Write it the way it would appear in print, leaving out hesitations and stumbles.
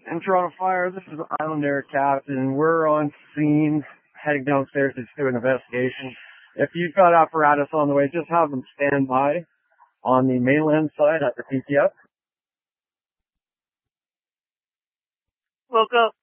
in Toronto Fire. This is Island Air Captain. We're on scene, heading downstairs to do an investigation. If you've got apparatus on the way, just have them stand by on the mainland side at the PTF. Woke up.